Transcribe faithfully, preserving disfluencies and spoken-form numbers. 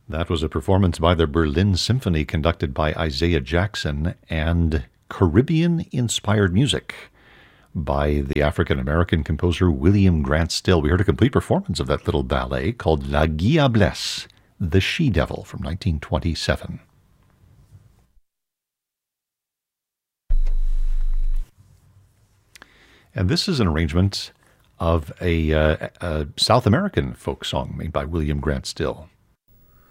That was a performance by the Berlin Symphony conducted by Isaiah Jackson and Caribbean-inspired music by the African-American composer William Grant Still. We heard a complete performance of that little ballet called La Diablesse, The She-Devil, from nineteen twenty-seven. And this is an arrangement of a, uh, a South American folk song made by William Grant Still.